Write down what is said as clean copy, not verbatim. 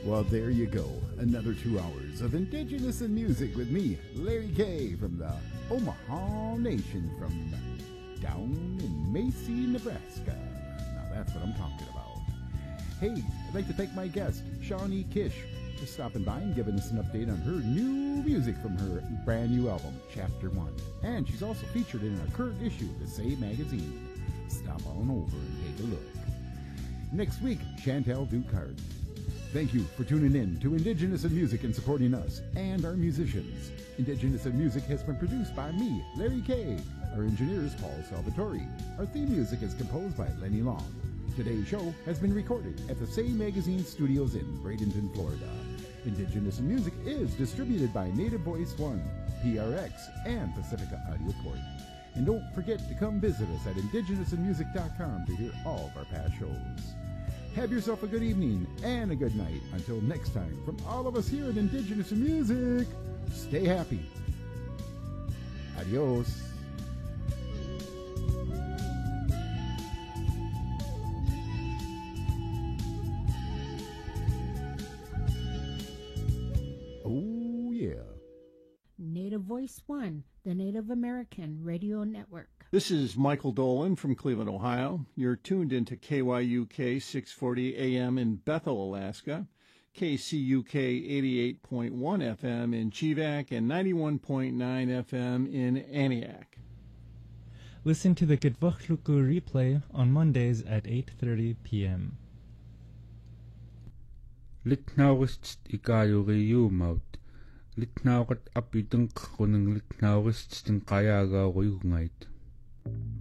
Well, there you go. Another 2 hours of Indigenous in Music with me, Larry K. from the Omaha Nation from down in Macy, Nebraska. Now that's what I'm talking about. Hey, I'd like to thank my guest, Shawnee Kish, for stopping by and giving us an update on her new music from her brand new album, Chapter 1. And she's also featured in a current issue of the Say magazine. Stop on over and take a look. Next week, Chantel Ducard. Thank you for tuning in to Indigenous in Music and supporting us and our musicians. Indigenous in Music has been produced by me, Larry K. Our engineer is Paul Salvatore. Our theme music is composed by Lenny Long. Today's show has been recorded at the Say Magazine Studios in Bradenton, Florida. Indigenous in Music is distributed by Native Voice One, PRX, and Pacifica Audio Port. And don't forget to come visit us at indigenousinmusic.com to hear all of our past shows. Have yourself a good evening and a good night. Until next time, from all of us here at Indigenous in Music, stay happy. Adios. Oh, yeah. Native Voice One, the Native American Radio Network. This is Michael Dolan from Cleveland, Ohio. You're tuned into KYUK 640 AM in Bethel, Alaska, KCUK 88.1 FM in Chivak, and 91.9 FM in Aniak. Listen to the Gitvuchluku replay on Mondays at 8:30 p.m. Litnaurist ikaaluriumaut. Litnaurat apiteng kuneng litnaurist tin qayaagauruyungait.